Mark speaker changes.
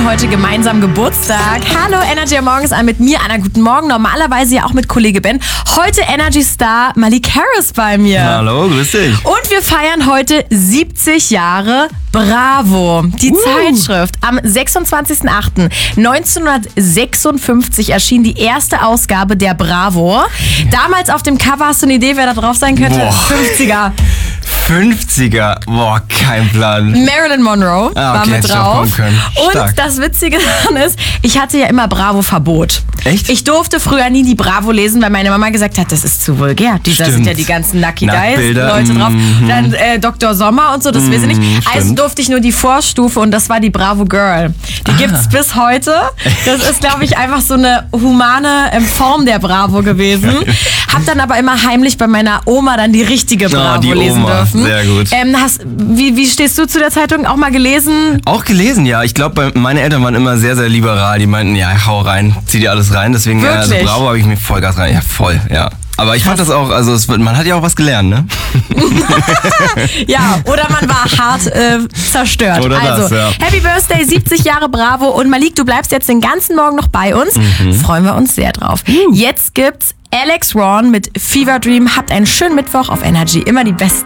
Speaker 1: feiern heute gemeinsam Geburtstag. Hallo, Energy am Morgen ist an mit mir, Anna, guten Morgen. Normalerweise ja auch mit Kollege Ben. Heute Energy-Star Malik Harris bei mir.
Speaker 2: Hallo, grüß dich.
Speaker 1: Und wir feiern heute 70 Jahre Bravo. Die Zeitschrift. Am 26.08.1956 erschien die erste Ausgabe der Bravo. Damals auf dem Cover, hast du eine Idee, wer da drauf sein könnte? 50er.
Speaker 2: 50er, boah, kein Plan.
Speaker 1: Marilyn Monroe war mit drauf. Und das Witzige daran ist, ich hatte ja immer Bravo-Verbot.
Speaker 2: Echt?
Speaker 1: Ich durfte früher nie die Bravo lesen, weil meine Mama gesagt hat, das ist zu vulgär. Da sind ja die ganzen Lucky Guys, Leute drauf. Dann Dr. Sommer und so, das weiß ich nicht. Also durfte ich nur die Vorstufe und das war die Bravo Girl. Die gibt's bis heute. Das ist, glaube ich, einfach so eine humane Form der Bravo gewesen. Hab dann aber immer heimlich bei meiner Oma dann die richtige Bravo lesen dürfen.
Speaker 2: Sehr gut.
Speaker 1: Wie stehst du zu der Zeitung? Auch mal gelesen?
Speaker 2: Auch gelesen, ja. Ich glaube, meine Eltern waren immer sehr, sehr liberal. Die meinten, ja, hau rein, zieh dir alles rein. Deswegen, also Bravo habe ich mir Vollgas rein. Ja, voll, ja. Aber ich fand das auch, also man hat ja auch was gelernt, ne?
Speaker 1: Ja, oder man war hart zerstört.
Speaker 2: Oder
Speaker 1: also,
Speaker 2: das, ja.
Speaker 1: Happy Birthday, 70 Jahre Bravo. Und Malik, du bleibst jetzt den ganzen Morgen noch bei uns. Freuen wir uns sehr drauf. Jetzt gibt's Alex Ron mit Fever Dream. Habt einen schönen Mittwoch auf Energy. Immer die besten